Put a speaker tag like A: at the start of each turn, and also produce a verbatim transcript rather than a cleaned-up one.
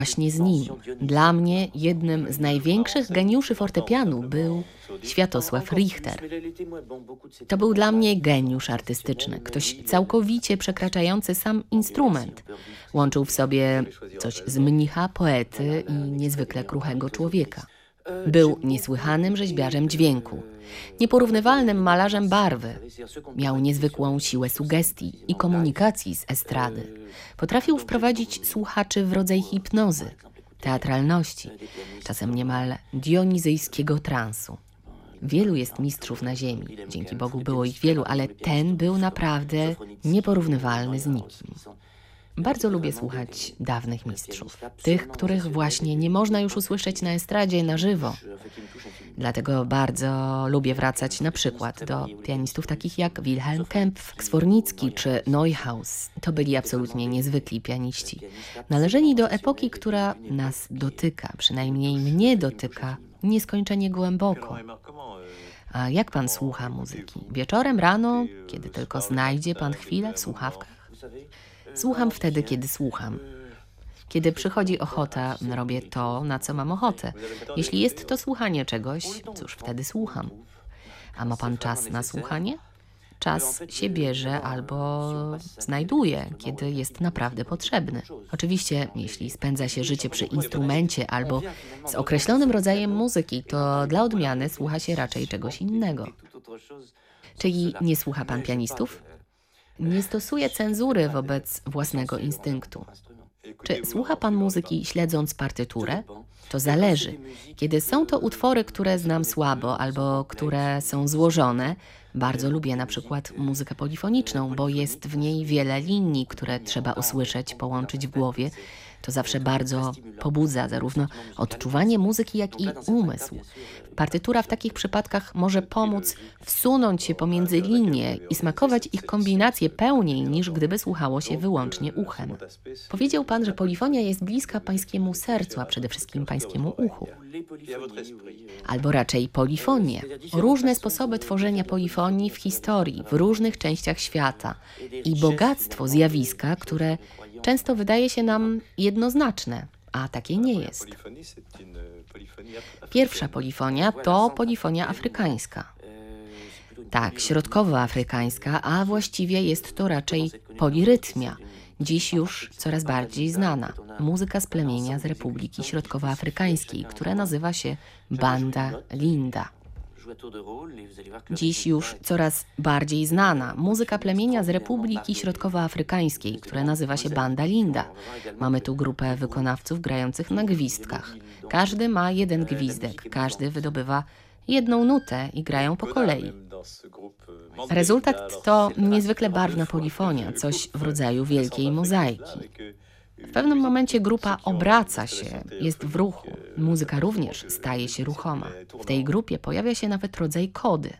A: właśnie z nim. Dla mnie jednym z największych geniuszy fortepianu był Światosław Richter. To był dla mnie geniusz artystyczny, ktoś całkowicie przekraczający sam instrument. Łączył w sobie coś z mnicha, poety i niezwykle kruchego człowieka. Był niesłychanym rzeźbiarzem dźwięku, nieporównywalnym malarzem barwy. Miał niezwykłą siłę sugestii i komunikacji z estrady. Potrafił wprowadzić słuchaczy w rodzaj hipnozy, teatralności, czasem niemal dionizyjskiego transu. Wielu jest mistrzów na ziemi, dzięki Bogu było ich wielu, ale ten był naprawdę nieporównywalny z nikim. Bardzo lubię słuchać dawnych mistrzów, tych, których właśnie nie można już usłyszeć na estradzie na żywo. Dlatego bardzo lubię wracać na przykład do pianistów takich jak Wilhelm Kempff, Sfornicki czy Neuhaus. To byli absolutnie niezwykli pianiści. Należeli do epoki, która nas dotyka, przynajmniej mnie dotyka, nieskończenie głęboko. A jak pan słucha muzyki? Wieczorem, rano, kiedy tylko znajdzie pan chwilę w słuchawkach? Słucham wtedy, kiedy słucham. Kiedy przychodzi ochota, robię to, na co mam ochotę. Jeśli jest to słuchanie czegoś, cóż, wtedy słucham. A ma pan czas na słuchanie? Czas się bierze albo znajduje, kiedy jest naprawdę potrzebny. Oczywiście, jeśli spędza się życie przy instrumencie albo z określonym rodzajem muzyki, to dla odmiany słucha się raczej czegoś innego. Czyli nie słucha pan pianistów? Nie stosuje cenzury wobec własnego instynktu. Czy słucha pan muzyki śledząc partyturę? To zależy. Kiedy są to utwory, które znam słabo albo które są złożone, bardzo lubię na przykład muzykę polifoniczną, bo jest w niej wiele linii, które trzeba usłyszeć, połączyć w głowie. To zawsze bardzo pobudza zarówno odczuwanie muzyki, jak i umysł. Partytura w takich przypadkach może pomóc wsunąć się pomiędzy linie i smakować ich kombinacje pełniej, niż gdyby słuchało się wyłącznie uchem. Powiedział pan, że polifonia jest bliska pańskiemu sercu, a przede wszystkim pańskiemu uchu. Albo raczej polifonie. Różne sposoby tworzenia polifonii w historii, w różnych częściach świata i bogactwo zjawiska, które często wydaje się nam jednoznaczne, a takie nie jest. Pierwsza polifonia to polifonia afrykańska. Tak, środkowoafrykańska, a właściwie jest to raczej polirytmia, dziś już coraz bardziej znana. Muzyka z plemienia z Republiki Środkowoafrykańskiej, która nazywa się Banda Linda. Dziś już coraz bardziej znana muzyka plemienia z Republiki Środkowoafrykańskiej, która nazywa się Banda Linda. Mamy tu grupę wykonawców grających na gwizdkach. Każdy ma jeden gwizdek, każdy wydobywa jedną nutę i grają po kolei. Rezultat to niezwykle barwna polifonia, coś w rodzaju wielkiej mozaiki. W pewnym momencie grupa obraca się, jest w ruchu. Muzyka również staje się ruchoma. W tej grupie pojawia się nawet rodzaj kody.